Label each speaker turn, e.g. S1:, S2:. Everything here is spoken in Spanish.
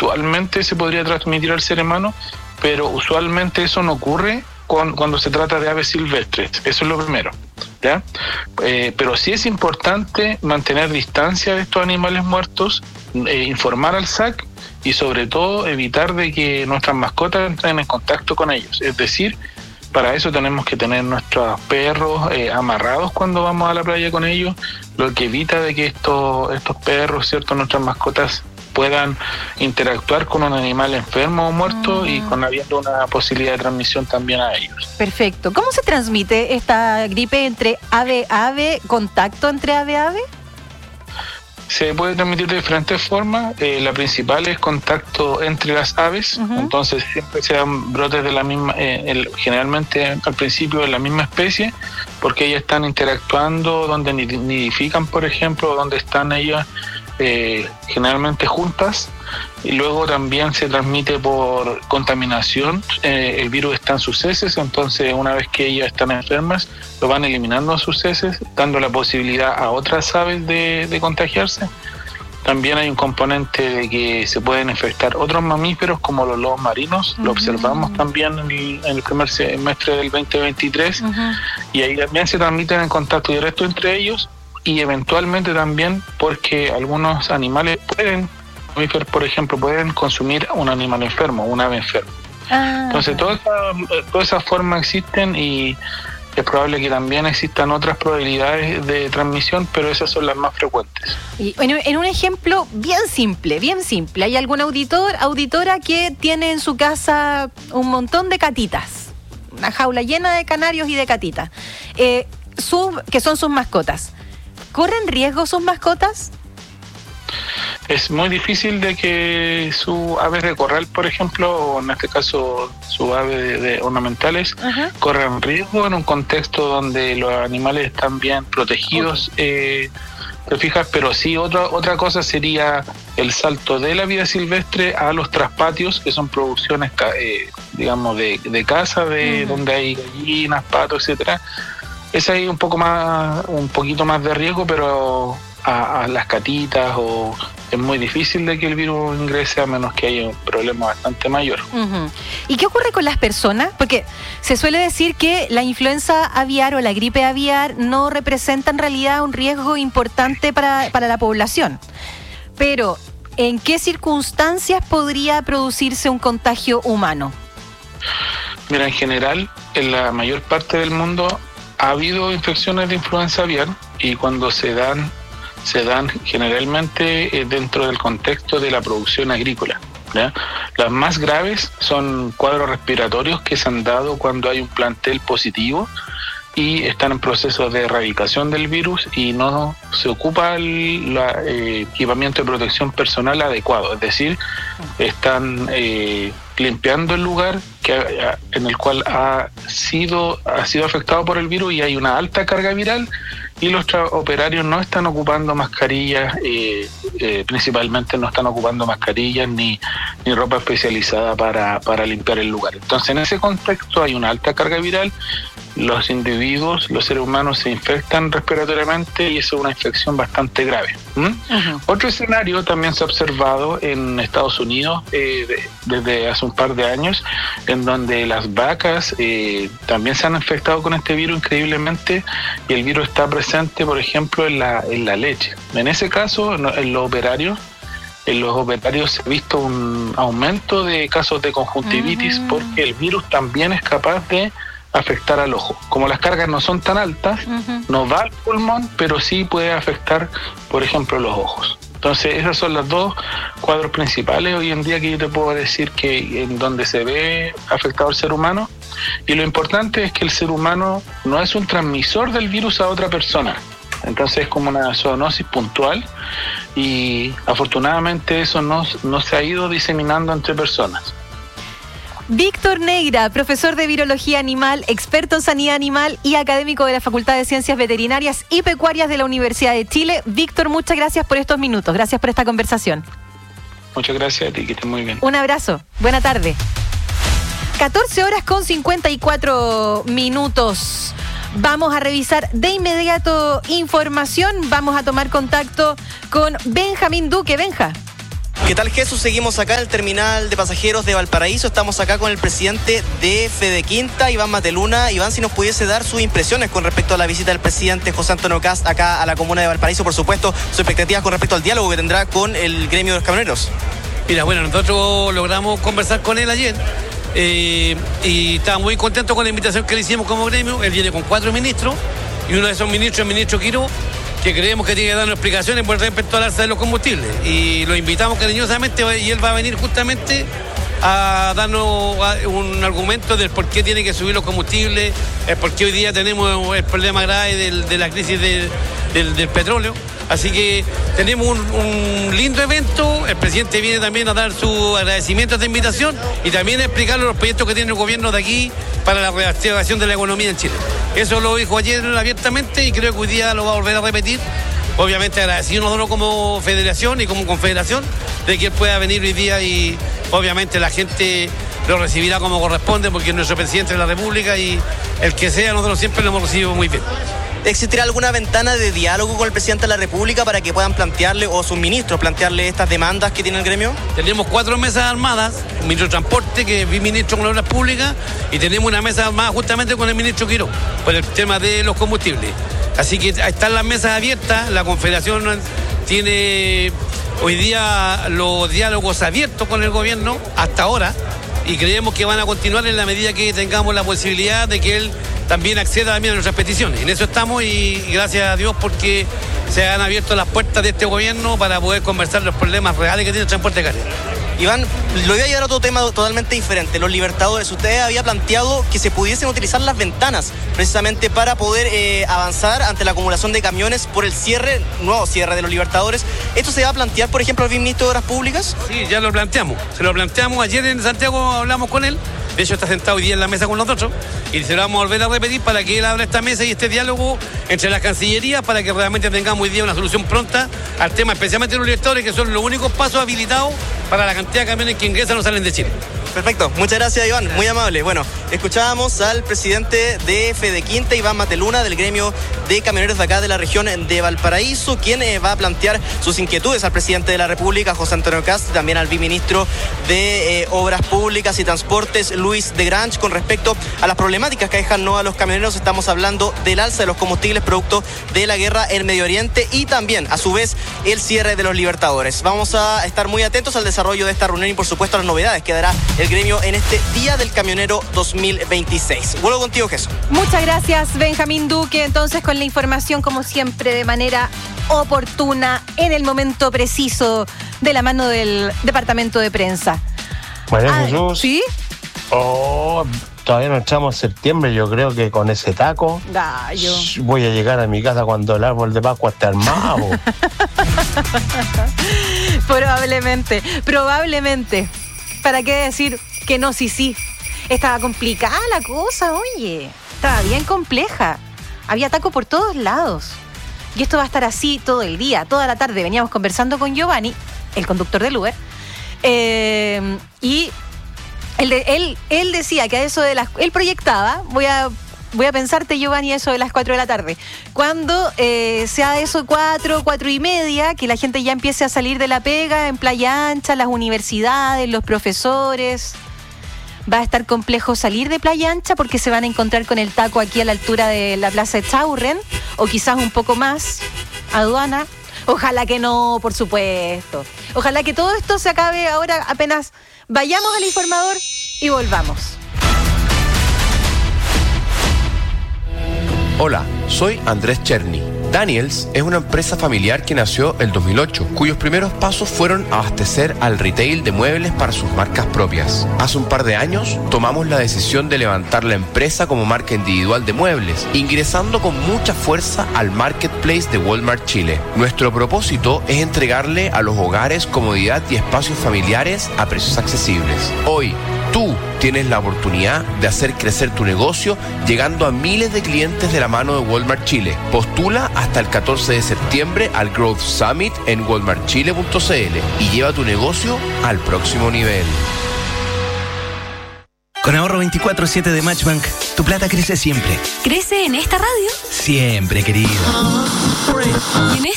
S1: eventualmente se podría transmitir al ser humano, pero usualmente eso no ocurre cuando se trata de aves silvestres. Eso es lo primero, ¿ya? Pero sí es importante mantener distancia de estos animales muertos, informar al SAC y sobre todo evitar de que nuestras mascotas entren en contacto con ellos. Es decir, para eso tenemos que tener nuestros perros amarrados cuando vamos a la playa con ellos, lo que evita de que estos perros, ¿cierto?, nuestras mascotas puedan interactuar con un animal enfermo o muerto y con habiendo una posibilidad de transmisión también a ellos.
S2: Perfecto. ¿Cómo se transmite esta gripe entre ave a ave, contacto entre ave a ave?
S1: Se puede transmitir de diferentes formas. La principal es contacto entre las aves. Entonces siempre se dan brotes de la misma, generalmente al principio de la misma especie, porque ellas están interactuando donde nidifican, por ejemplo, donde están ellas generalmente juntas, y luego también se transmite por contaminación. El virus está en sus heces, entonces una vez que ellas están enfermas lo van eliminando a sus heces, dando la posibilidad a otras aves de contagiarse. También hay un componente de que se pueden infectar otros mamíferos como los lobos marinos. Lo observamos también en el primer semestre del 2023, y ahí también se transmiten en contacto directo entre ellos. Y eventualmente también porque algunos animales mamíferos, por ejemplo, pueden consumir un animal enfermo, un ave enfermo. Entonces todas esas formas existen, y es probable que también existan otras probabilidades de transmisión, pero esas son las más frecuentes.
S2: Y en un ejemplo bien simple, ¿hay algún auditora que tiene en su casa un montón de catitas? Una jaula llena de canarios y de catitas, que son sus mascotas. ¿Corren riesgo sus mascotas?
S1: Es muy difícil de que su ave de corral, por ejemplo, o en este caso su ave de ornamentales, corran riesgo en un contexto donde los animales están bien protegidos. ¿Te fijas? Pero sí, otra cosa sería el salto de la vida silvestre a los traspatios, que son producciones, digamos, de casa, donde hay gallinas, patos, etcétera. Es ahí un poquito más de riesgo, pero a las catitas es muy difícil de que el virus ingrese, a menos que haya un problema bastante mayor.
S2: ¿Y qué ocurre con las personas? Porque se suele decir que la influenza aviar o la gripe aviar no representa en realidad un riesgo importante para la población. Pero, ¿en qué circunstancias podría producirse un contagio humano?
S1: Mira, en general, en la mayor parte del mundo ha habido infecciones de influenza aviar, y cuando se dan generalmente dentro del contexto de la producción agrícola, ¿ya? Las más graves son cuadros respiratorios que se han dado cuando hay un plantel positivo y están en proceso de erradicación del virus y no se ocupa el equipamiento de protección personal adecuado, es decir, están limpiando el lugar en el cual ha sido afectado por el virus y hay una alta carga viral, y los operarios no están ocupando mascarillas, principalmente no están ocupando mascarillas ni ropa especializada para limpiar el lugar. Entonces, en ese contexto hay una alta carga viral, los individuos, los seres humanos se infectan respiratoriamente y eso es una infección bastante grave. Otro escenario también se ha observado en Estados Unidos desde hace un par de años, en donde las vacas también se han infectado con este virus increíblemente, y el virus está presente, por ejemplo, en la leche. En ese caso, en los operarios se ha visto un aumento de casos de conjuntivitis, porque el virus también es capaz de afectar al ojo. Como las cargas no son tan altas, no va al pulmón, pero sí puede afectar, por ejemplo, los ojos. Entonces, esos son los dos cuadros principales hoy en día que yo te puedo decir que en donde se ve afectado el ser humano. Y lo importante es que el ser humano no es un transmisor del virus a otra persona. Entonces es como una zoonosis puntual, y afortunadamente eso no se ha ido diseminando entre personas.
S2: Víctor Neira, profesor de Virología Animal, experto en sanidad animal y académico de la Facultad de Ciencias Veterinarias y Pecuarias de la Universidad de Chile. Víctor, muchas gracias por estos minutos, gracias por esta conversación.
S1: Muchas gracias a ti, que estés muy bien.
S2: Un abrazo, buena tarde. 14:54. Vamos a revisar de inmediato información, vamos a tomar contacto con Benjamín Duque. Benja.
S3: ¿Qué tal, Jesús? Seguimos acá en el terminal de pasajeros de Valparaíso. Estamos acá con el presidente de Fede Quinta, Iván Mateluna. Iván, si nos pudiese dar sus impresiones con respecto a la visita del presidente José Antonio Kast acá a la comuna de Valparaíso, por supuesto, sus expectativas con respecto al diálogo que tendrá con el gremio de los camioneros.
S4: Mira, bueno, nosotros logramos conversar con él ayer y estaba muy contento con la invitación que le hicimos como gremio. Él viene con 4 ministros y uno de esos ministros es el ministro Quiró, que creemos que tiene que darnos explicaciones por respecto al alza de los combustibles. Y lo invitamos cariñosamente y él va a venir justamente a darnos un argumento del por qué tiene que subir los combustibles, el por qué hoy día tenemos el problema grave de la crisis del petróleo. Así que tenemos un lindo evento. El presidente viene también a dar su agradecimiento a esta invitación y también a explicarle los proyectos que tiene el gobierno de aquí para la reactivación de la economía en Chile. Eso lo dijo ayer abiertamente y creo que hoy día lo va a volver a repetir. Obviamente agradecido nosotros como federación y como confederación de que él pueda venir hoy día y obviamente la gente lo recibirá como corresponde porque es nuestro presidente de la República y el que sea, nosotros siempre lo hemos recibido muy bien.
S3: ¿Existirá alguna ventana de diálogo con el presidente de la República para que puedan plantearle, o sus ministros, plantearle estas demandas que tiene el gremio?
S4: Tenemos 4 mesas armadas, el ministro de Transporte, que es ministro con Obras Públicas, y tenemos una mesa armada justamente con el ministro Quiró, por el tema de los combustibles. Así que están las mesas abiertas, la Confederación tiene hoy día los diálogos abiertos con el gobierno hasta ahora, y creemos que van a continuar en la medida que tengamos la posibilidad de que él también acceda también a nuestras peticiones. En eso estamos y gracias a Dios porque se han abierto las puertas de este gobierno para poder conversar los problemas reales que tiene el transporte de carga.
S3: Iván, lo voy a llevar a otro tema totalmente diferente, los Libertadores. Usted había planteado que se pudiesen utilizar las ventanas precisamente para poder avanzar ante la acumulación de camiones por el nuevo cierre de los Libertadores. ¿Esto se va a plantear, por ejemplo, al ministro de Obras Públicas?
S4: Sí, ya lo planteamos. Se lo planteamos ayer en Santiago, hablamos con él. De hecho, está sentado hoy día en la mesa con nosotros y se lo vamos a volver a repetir para que él abra esta mesa y este diálogo entre las cancillerías para que realmente tengamos hoy día una solución pronta al tema, especialmente los Libertadores, que son los únicos pasos habilitados para la cantidad de camiones que ingresan o salen de Chile.
S3: Perfecto, muchas gracias, Iván, muy amable. Bueno, escuchábamos al presidente de Fede Quinta, Iván Mateluna, del gremio de camioneros de acá de la región de Valparaíso, quien va a plantear sus inquietudes al presidente de la República, José Antonio Kast, y también al viceministro de Obras Públicas y Transportes, Luis de Grange, con respecto a las problemáticas que dejan a los camioneros. Estamos hablando del alza de los combustibles producto de la guerra en Medio Oriente y también, a su vez, el cierre de los Libertadores. Vamos a estar muy atentos al desarrollo de esta reunión y, por supuesto, a las novedades que dará el gremio en este Día del Camionero 2026. Vuelvo contigo, Jesús.
S2: Muchas gracias, Benjamín Duque. Entonces, con la información, como siempre, de manera oportuna, en el momento preciso, de la mano del Departamento de Prensa.
S5: María Jesús.
S2: ¿Sí?
S5: Todavía no entramos en septiembre. Yo creo que con ese taco
S2: Gallo.
S5: voy a llegar a mi casa cuando el árbol de Pascua esté armado.
S2: Probablemente. ¿Para qué decir que no? Sí. Estaba complicada la cosa, oye. Estaba bien compleja. Había taco por todos lados. Y esto va a estar así todo el día, toda la tarde. Veníamos conversando con Giovanni, el conductor del Uber, y él decía que a eso de él proyectaba, voy a pensarte, Giovanni, eso de las 4 de la tarde. Cuando sea eso 4:30, que la gente ya empiece a salir de la pega en Playa Ancha, las universidades, los profesores. Va a estar complejo salir de Playa Ancha porque se van a encontrar con el taco aquí a la altura de la Plaza de Chaurren, o quizás un poco más, aduana. Ojalá que no, por supuesto. Ojalá que todo esto se acabe ahora apenas vayamos al informador y volvamos.
S6: Hola, soy Andrés Cherny. Daniels es una empresa familiar que nació el 2008, cuyos primeros pasos fueron abastecer al retail de muebles para sus marcas propias. Hace un par de años tomamos la decisión de levantar la empresa como marca individual de muebles, ingresando con mucha fuerza al marketplace de Walmart Chile. Nuestro propósito es entregarle a los hogares comodidad y espacios familiares a precios accesibles. Hoy, tú tienes la oportunidad de hacer crecer tu negocio llegando a miles de clientes de la mano de Walmart Chile. Postula hasta el 14 de septiembre al Growth Summit en walmartchile.cl y lleva tu negocio al próximo nivel.
S7: Con ahorro 24/7 de Matchbank, tu plata crece siempre.
S8: ¿Crece en esta radio?
S7: Siempre, querido.
S8: ¿Y en esta?